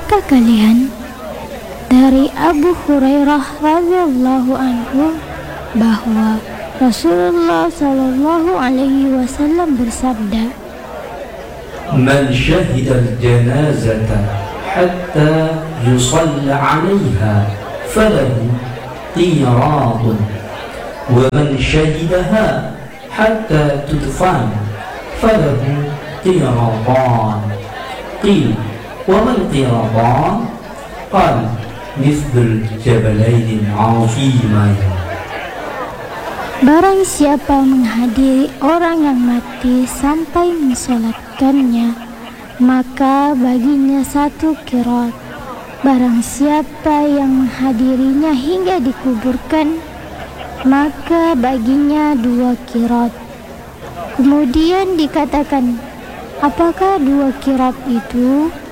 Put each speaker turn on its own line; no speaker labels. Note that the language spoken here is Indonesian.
tahukah kalian dari Abu Hurairah radhiyallahu anhu bahwa Rasulullah sallallahu alaihi wasallam bersabda,
"Man syahida al-janazata hatta yusalla 'alaiha falahu qiratun wa man syahidaha hatta tudfan falahu qiratan." Qil wa man qiratan? Qal mithlul jabalain 'azimain.
barang siapa menghadiri orang yang mati sampai mensolatkannya, maka baginya 1 qirat. Barang siapa yang menghadirinya hingga dikuburkan, maka baginya 2 qirat. Kemudian dikatakan, apakah 2 qirat itu?